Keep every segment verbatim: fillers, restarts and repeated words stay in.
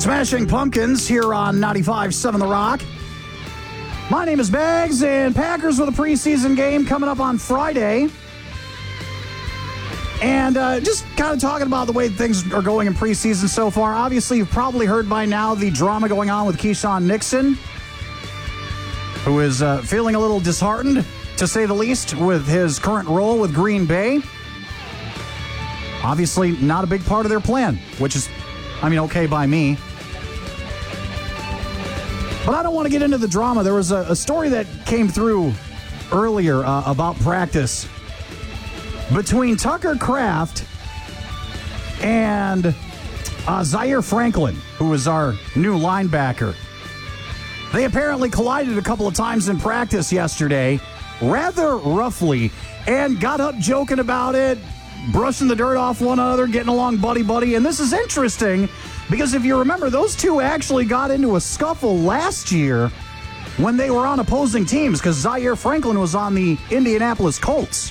Smashing Pumpkins here on ninety-five point seven The Rock. My name is Bags, and Packers with a preseason game coming up on Friday. And uh, just kind of talking about the way things are going in preseason so far. Obviously, you've probably heard by now the drama going on with Keyshawn Nixon, who is uh, feeling a little disheartened, to say the least, with his current role with Green Bay. Obviously, not a big part of their plan, which is, I mean, okay by me. But I don't want to get into the drama. There was a, a story that came through earlier uh, about practice between Tucker Kraft and uh, Zaire Franklin, who is our new linebacker. They apparently collided a couple of times in practice yesterday, rather roughly, and got up joking about it, brushing the dirt off one another, getting along buddy-buddy. And this is interesting because if you remember, those two actually got into a scuffle last year when they were on opposing teams because Zaire Franklin was on the Indianapolis Colts.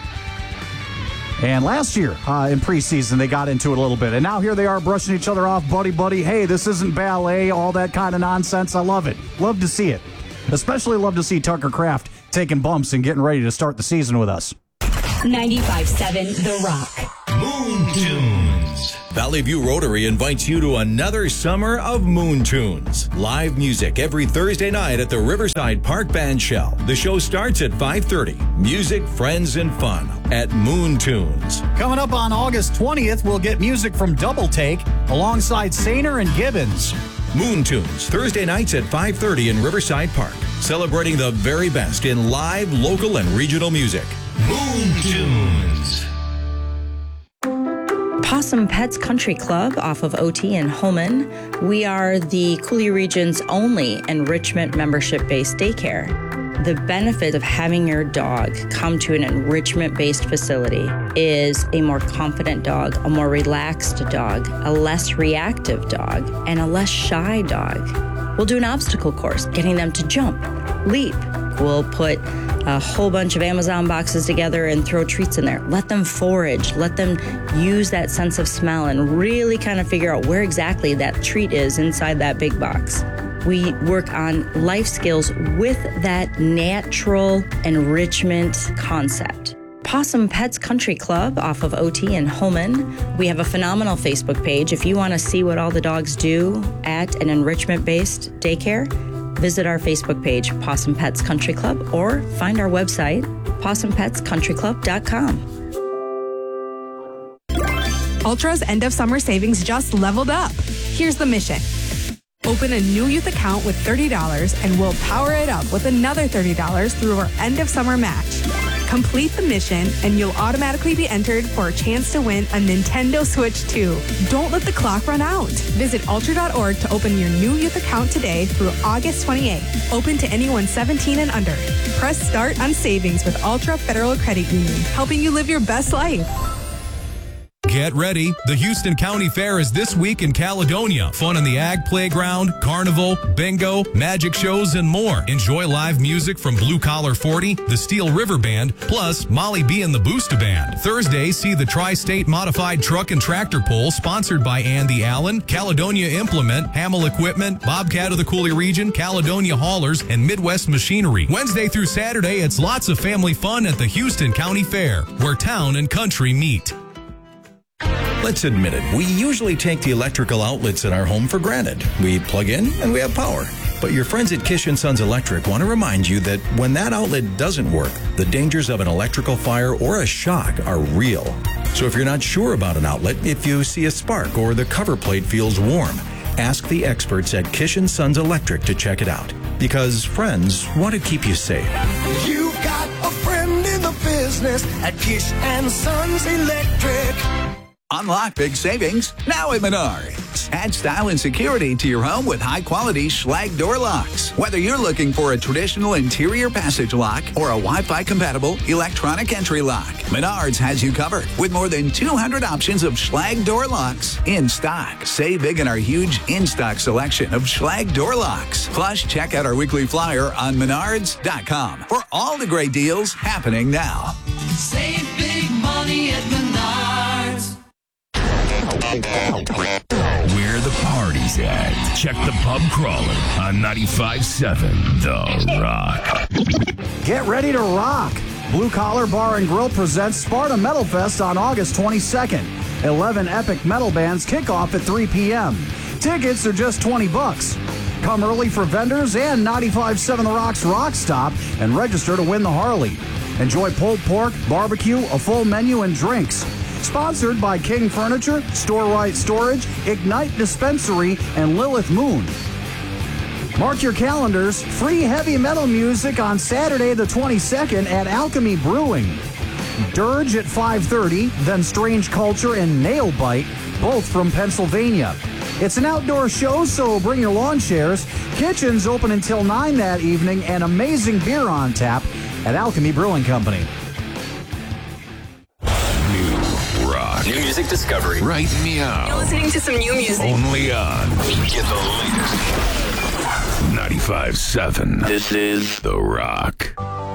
And last year uh, in preseason, they got into it a little bit. And now here they are brushing each other off, buddy-buddy. Hey, this isn't ballet, all that kind of nonsense. I love it. Love to see it. Especially love to see Tucker Kraft taking bumps and getting ready to start the season with us. ninety-five point seven The Rock. Moon Tunes. Valley View Rotary invites you to another summer of Moon Tunes. Live music every Thursday night at the Riverside Park Band Shell. The show starts at five thirty. Music, friends, and fun at Moon Tunes. Coming up on August twentieth, we'll get music from Double Take alongside Sainer and Gibbons. Moon Tunes, Thursday nights at five thirty in Riverside Park. Celebrating the very best in live, local, and regional music. Moon Tunes. Possum Pets Country Club off of O T in Holman. We are the Coulee region's only enrichment membership-based daycare. The benefit of having your dog come to an enrichment-based facility is a more confident dog, a more relaxed dog, a less reactive dog, and a less shy dog. We'll do an obstacle course, getting them to jump, leap. We'll put a whole bunch of Amazon boxes together and throw treats in there. Let them forage. Let them use that sense of smell and really kind of figure out where exactly that treat is inside that big box. We work on life skills with that natural enrichment concept. Possum Pets Country Club off of O T in Holman. We have a phenomenal Facebook page. If you want to see what all the dogs do at an enrichment-based daycare, visit our Facebook page, Possum Pets Country Club, or find our website, possum pets country club dot com. Ultra's end of summer savings just leveled up. Here's the mission. Open a new youth account with thirty dollars and we'll power it up with another thirty dollars through our end of summer match. Complete the mission and you'll automatically be entered for a chance to win a Nintendo Switch two. Don't let the clock run out. Visit ultra dot org to open your new youth account today through August twenty-eighth. Open to anyone seventeen and under. Press start on savings with Ultra Federal Credit Union, helping you live your best life. Get ready. The Houston County Fair is this week in Caledonia. Fun in the Ag Playground, Carnival, Bingo, magic shows, and more. Enjoy live music from Blue Collar forty, the Steel River Band, plus Molly B and the Booster Band. Thursday, see the Tri-State Modified Truck and Tractor Pull, sponsored by Andy Allen, Caledonia Implement, Hamel Equipment, Bobcat of the Coulee Region, Caledonia Haulers, and Midwest Machinery. Wednesday through Saturday, it's lots of family fun at the Houston County Fair, where town and country meet. Let's admit it, we usually take the electrical outlets in our home for granted. We plug in and we have power. But your friends at Kish and Sons Electric want to remind you that when that outlet doesn't work, the dangers of an electrical fire or a shock are real. So if you're not sure about an outlet, if you see a spark or the cover plate feels warm, ask the experts at Kish and Sons Electric to check it out. Because friends want to keep you safe. You've got a friend in the business at Kish and Sons Electric. Unlock big savings now at Menards. Add style and security to your home with high-quality Schlage door locks. Whether you're looking for a traditional interior passage lock or a Wi-Fi compatible electronic entry lock, Menards has you covered with more than two hundred options of Schlage door locks in stock. Save big in our huge in-stock selection of Schlage door locks. Plus, check out our weekly flyer on menards dot com for all the great deals happening now. Save big money at Menards. Where the party's at. Check the pub crawler on ninety-five point seven The Rock. Get ready to rock. Blue Collar Bar and Grill presents Sparta Metal Fest on August twenty-second. eleven epic metal bands kick off at three p.m. Tickets are just twenty bucks. Come early for vendors and ninety-five point seven The Rock's Rock Stop and register to win the Harley. Enjoy pulled pork, barbecue, a full menu, and drinks. Sponsored by King Furniture, Store Right Storage, Ignite Dispensary, and Lilith Moon. Mark your calendars. Free heavy metal music on Saturday the twenty-second at Alchemy Brewing. Dirge at five thirty, then Strange Culture and Nailbite, both from Pennsylvania. It's an outdoor show, so bring your lawn chairs. Kitchen's open until nine that evening, and amazing beer on tap at Alchemy Brewing Company. New rock. New music discovery. Right meow. You're listening to some new music. Only on Get the latest. ninety-five point seven. This is The Rock.